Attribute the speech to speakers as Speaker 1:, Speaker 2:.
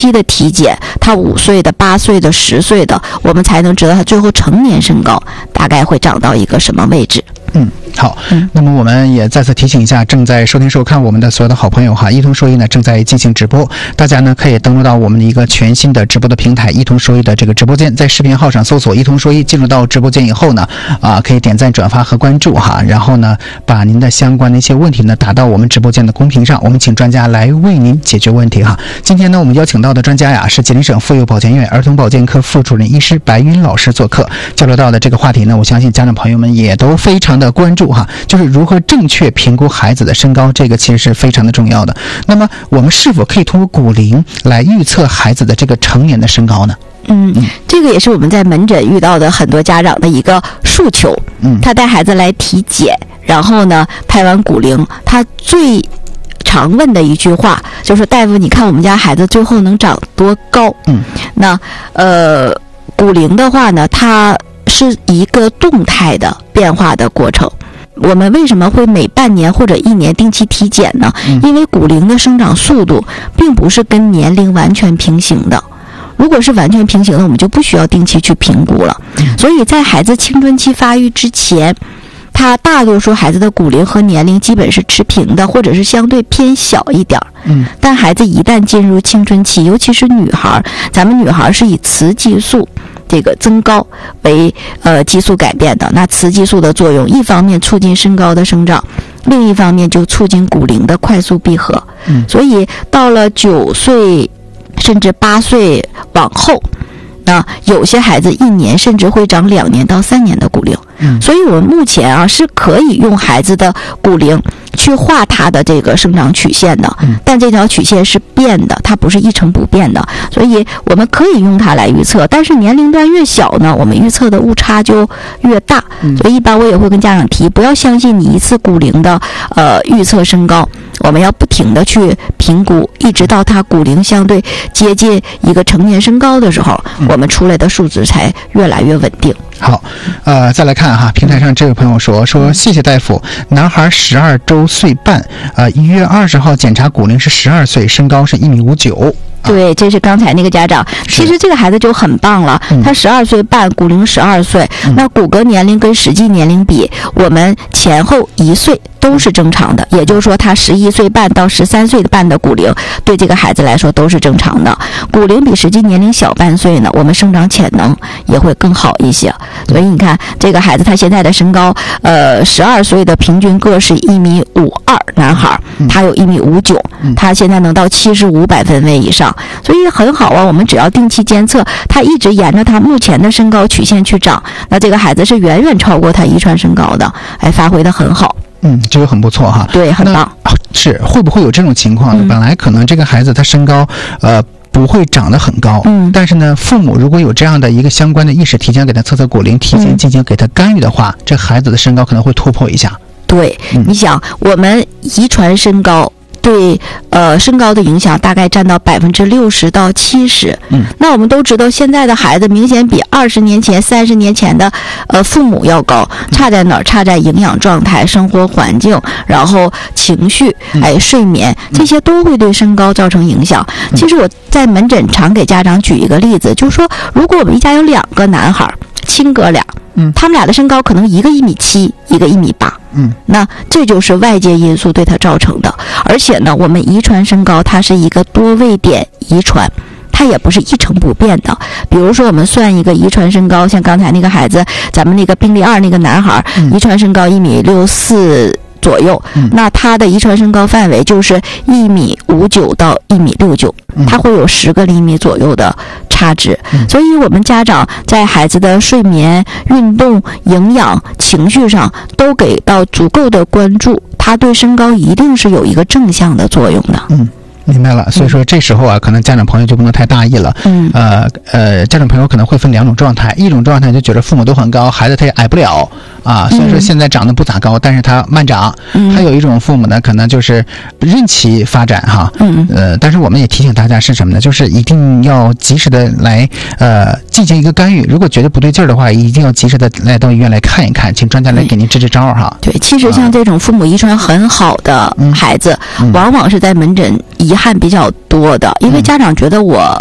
Speaker 1: 期的体检，他5岁的、8岁的、10岁的，我们才能知道他最后成年身高大概会长到一个什么位置。
Speaker 2: 好，那么我们也再次提醒一下正在收听收看我们的所有的好朋友哈，一通说一呢正在进行直播，大家呢可以登录到我们的一个全新的直播的平台一通说一的这个直播间，在视频号上搜索一通说一，进入到直播间以后呢可以点赞转发和关注哈，然后呢把您的相关的一些问题呢打到我们直播间的公屏上，我们请专家来为您解决问题哈。今天呢我们邀请到的专家呀是吉林省妇幼保健院儿童保健科副主任医师白云老师做客，交流到的这个话题呢，我相信家长朋友们也都非常的关注哈，就是如何正确评估孩子的身高，这个其实是非常的重要的。那么我们是否可以通过骨龄来预测孩子的这个成年的身高呢？
Speaker 1: 这个也是我们在门诊遇到的很多家长的一个诉求。他带孩子来体检，然后呢拍完骨龄，他最常问的一句话就是大夫，你看我们家孩子最后能长多高？那骨龄的话呢，它是一个动态的变化的过程。我们为什么会每半年或者1年定期体检呢？因为骨龄的生长速度并不是跟年龄完全平行的。如果是完全平行的，我们就不需要定期去评估了。所以在孩子青春期发育之前，他大多数孩子的骨龄和年龄基本是持平的，或者是相对偏小一点。但孩子一旦进入青春期，尤其是女孩，咱们女孩是以雌激素这个增高为激素改变的。那雌激素的作用，一方面促进身高的生长，另一方面就促进骨龄的快速闭合。所以到了9岁甚至8岁往后，那有些孩子1年甚至会长2年到3年的骨龄。所以我们目前是可以用孩子的骨龄去画他的这个生长曲线的，但这条曲线是变的，它不是一成不变的，所以我们可以用它来预测。但是年龄段越小呢，我们预测的误差就越大。所以一般我也会跟家长提，不要相信你一次骨龄的预测身高，我们要不停的去评估，一直到他骨龄相对接近一个成年身高的时候，我们出来的数值才越来越稳定。
Speaker 2: 好，再来看哈，平台上这位朋友说谢谢大夫，男孩12周岁半，1月20号检查骨龄是12岁，身高是1.59米。
Speaker 1: 对，这是刚才那个家长。其实这个孩子就很棒了，他12岁半，骨龄12岁，那骨骼年龄跟实际年龄比，我们前后1岁都是正常的，也就是说他11岁半到13岁半的骨龄对这个孩子来说都是正常的。骨龄比实际年龄小半岁呢，我们生长潜能也会更好一些。所以你看这个孩子他现在的身高，12岁的平均个是1.52米，男孩，他有1.59米，他现在能到75百分位以上，所以很好啊。我们只要定期监测，他一直沿着他目前的身高曲线去长，那这个孩子是远远超过他遗传身高的，发挥得很好。
Speaker 2: 这个很不错哈。
Speaker 1: 对，很棒。
Speaker 2: 是会不会有这种情况呢？本来可能这个孩子他身高不会长得很高，但是呢，父母如果有这样的一个相关的意识，提前给他测测骨龄，提前进行给他干预的话，这孩子的身高可能会突破一下。
Speaker 1: 对，你想，我们遗传身高对身高的影响大概占到60%到70%。那我们都知道，现在的孩子明显比20年前、30年前的父母要高，差在哪儿？差在营养状态、生活环境，然后情绪，睡眠，这些都会对身高造成影响。其实我在门诊常给家长举一个例子，就是说，如果我们一家有2个男孩，亲哥俩，他们俩的身高可能一个1.7米，一个1.8米。那这就是外界因素对他造成的。而且呢，我们遗传身高它是一个多位点遗传，它也不是一成不变的。比如说我们算一个遗传身高，像刚才那个孩子，咱们那个病例2那个男孩，遗传身高1.64米左右，那他的遗传身高范围就是1.59米到1.69米，它会有10个厘米左右的差值。所以我们家长在孩子的睡眠、运动、营养、情绪上都给到足够的关注，他对身高一定是有一个正向的作用的。
Speaker 2: 明白了。所以说这时候啊，可能家长朋友就不能太大意了。家长朋友可能会分2种状态，一种状态就觉得父母都很高，孩子他也矮不了啊，虽然说现在长得不咋高，但是它慢长。还有一种父母呢，可能就是孕期发展哈，但是我们也提醒大家是什么呢？就是一定要及时的来进行一个干预，如果觉得不对劲儿的话，一定要及时的来到医院来看一看，请专家来给您支支招哈。
Speaker 1: 对，其实像这种父母遗传很好的孩子，往往是在门诊遗憾比较多的，因为家长觉得我